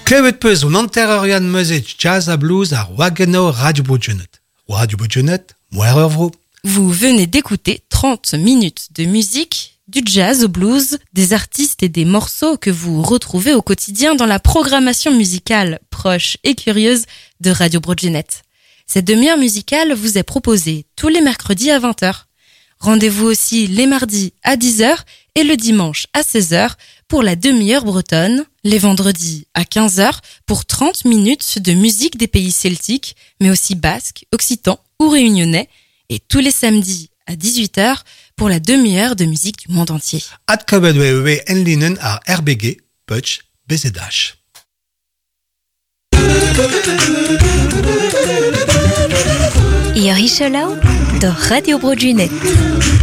Klevet peus un anterorian meuzet jazz a blues ar wageno Radio Brugenet. Radio Brugenet, moer ur vro. Vous venez d'écouter 30 minutes de musique, du jazz au blues, des artistes et des morceaux que vous retrouvez au quotidien dans la programmation musicale proche et curieuse de Radio Brugenet. Cette demi-heure musicale vous est proposée tous les mercredis à 20h. Rendez-vous aussi les mardis à 10h et le dimanche à 16h pour la demi-heure bretonne, les vendredis à 15h pour 30 minutes de musique des pays celtiques, mais aussi basques, occitans ou réunionnais, et tous les samedis à 18h pour la demi-heure de musique du monde entier. At kabed wewe enlinen ar RBG, Putsch, Bezedash. Ier Ischelau de Radio Brugenet.